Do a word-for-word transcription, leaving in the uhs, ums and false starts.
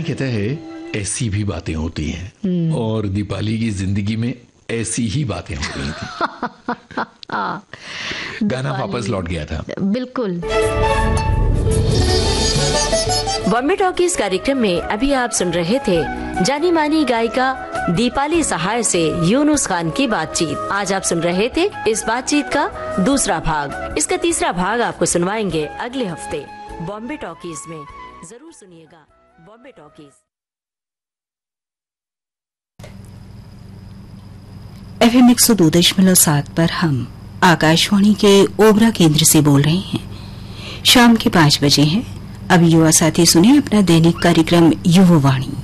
कहता है ऐसी भी बातें होती हैं, और दीपाली की जिंदगी में ऐसी ही बातें हो रही थी। गाना वापस लौट गया था। बिल्कुल। बॉम्बे टॉकीज कार्यक्रम में अभी आप सुन रहे थे जानी मानी गायिका दीपाली सहाय से यूनुस खान की बातचीत। आज आप सुन रहे थे इस बातचीत का दूसरा भाग। इसका तीसरा भाग आपको सुनवाएंगे अगले हफ्ते बॉम्बे टॉकीज में। जरूर सुनिएगा बॉम्बे टॉकीज। एफ एम एक सौ दो दशमलव सात पर हम आकाशवाणी के ओबरा केंद्र से बोल रहे हैं। शाम के पाँच बजे हैं। अब युवा साथी सुने अपना दैनिक कार्यक्रम युवा वाणी।